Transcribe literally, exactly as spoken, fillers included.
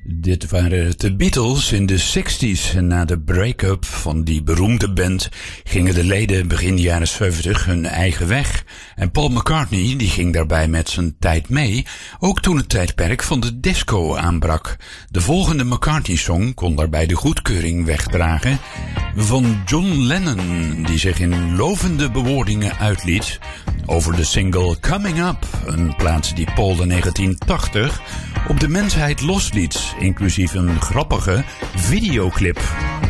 Dit waren de Beatles in de zestig's. En na de break-up van die beroemde band gingen de leden begin jaren zeventig hun eigen weg. En Paul McCartney die ging daarbij met zijn tijd mee, ook toen het tijdperk van de disco aanbrak. De volgende McCartney-song kon daarbij de goedkeuring wegdragen van John Lennon, die zich in lovende bewoordingen uitliet over de single Coming Up, een plaats die Paul in negentien tachtig op de mensheid losliet, inclusief een grappige videoclip.